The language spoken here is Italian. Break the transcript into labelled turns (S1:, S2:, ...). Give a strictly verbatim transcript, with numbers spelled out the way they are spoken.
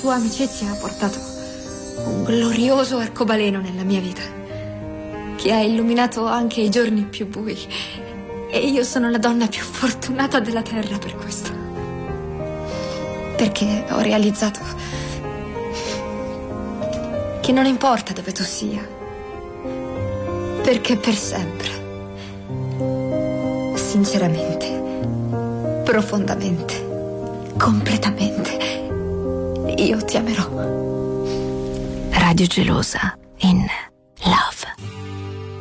S1: tua amicizia ha portato un glorioso arcobaleno nella mia vita, che ha illuminato anche i giorni più bui. E io sono la donna più fortunata della terra per questo. Perché ho realizzato che non importa dove tu sia, perché per sempre, sinceramente, profondamente, completamente, io ti amerò.
S2: Radio Gelosa in